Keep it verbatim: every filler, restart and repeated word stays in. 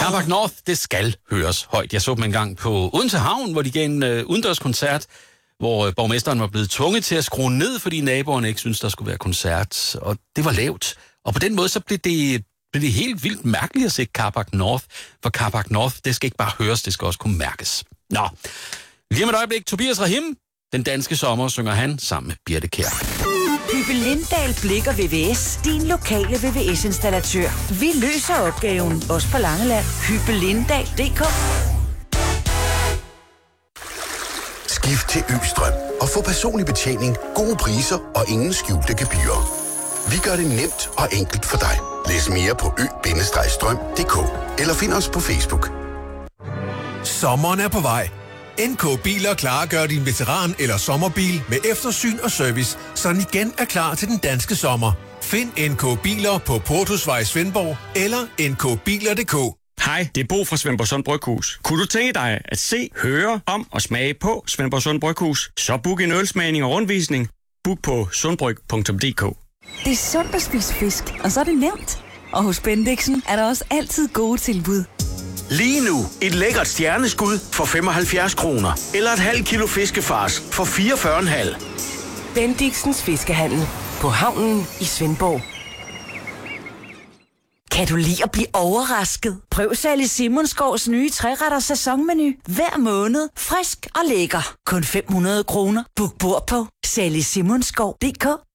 Carpark North, det skal høres højt. Jeg så dem engang på Odense Havn, hvor de gav en øh, udendørskoncert, hvor øh, borgmesteren var blevet tvunget til at skrue ned, fordi naboerne ikke syntes, der skulle være koncert, og det var lavt. Og på den måde, så blev det, blev det helt vildt mærkeligt at se Carpark North, for Carpark North, det skal ikke bare høres, det skal også kunne mærkes. Nå, lige om et øjeblik, Tobias Rahim, Den danske sommer, synger han sammen med Birte Kjær. Hyppe Lindahl Blik og V V S, din lokale V V S-installatør. Vi løser opgaven, også på Langeland. Hyppe Lindahl punktum d k. Skift til Østrøm og få personlig betjening, gode priser og ingen skjulte gebyrer. Vi gør det nemt og enkelt for dig. Læs mere på ø bindestreg strøm punktum d k eller find os på Facebook. Sommeren er på vej. N K Biler klargør din veteran eller sommerbil med eftersyn og service, så den igen er klar til den danske sommer. Find N K Biler på Portusvej i Svendborg eller n k biler punktum d k. Hej, det er Bo fra Svendborg Sund Bryghus. Kunne du tænke dig at se, høre om og smage på Svendborg Sund Bryghus? Så book en ølsmagning og rundvisning. Book på sundbryg punktum d k. Det er sundt at spise fisk, og så er det nemt. Og hos Bendixen er der også altid gode tilbud. Lige nu et lækkert stjerneskud for femoghalvfjerds kroner. Eller et halvt kilo fiskefars for fireogfyrre komma fem. Bendixens Fiskehandel på havnen i Svendborg. Kan du lide at blive overrasket? Prøv Sally Simonsgaards nye tre-retters sæsonmenu. Hver måned. Frisk og lækker. Kun fem hundrede kroner. Book bord på sally simonsgaard punktum d k.